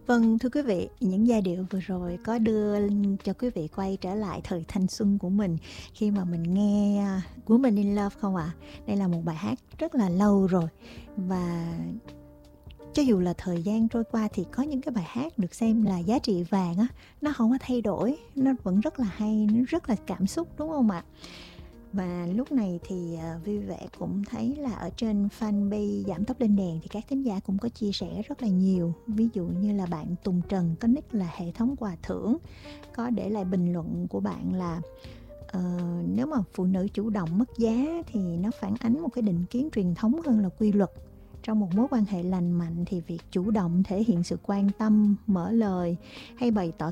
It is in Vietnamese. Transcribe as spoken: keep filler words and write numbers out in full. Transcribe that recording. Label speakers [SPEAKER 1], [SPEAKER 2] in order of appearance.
[SPEAKER 1] Vâng, thưa quý vị, những giai điệu vừa rồi có đưa cho quý vị quay trở lại thời thanh xuân của mình khi mà mình nghe Woman in Love không ạ? À? Đây là một bài hát rất là lâu rồi và cho dù là thời gian trôi qua thì có những cái bài hát được xem là giá trị vàng á, nó không có thay đổi, nó vẫn rất là hay, nó rất là cảm xúc đúng không ạ? Và lúc này thì uh, vui vẻ cũng thấy là ở trên fanpage Giảm Tốc Lên Đèn thì các thính giả cũng có chia sẻ rất là nhiều. Ví dụ như là bạn Tùng Trần có nick là hệ thống quà thưởng, có để lại bình luận của bạn là uh, nếu mà phụ nữ chủ động mất giá thì nó phản ánh một cái định kiến truyền thống hơn là quy luật. Trong một mối quan hệ lành mạnh thì việc chủ động thể hiện sự quan tâm, mở lời hay bày tỏ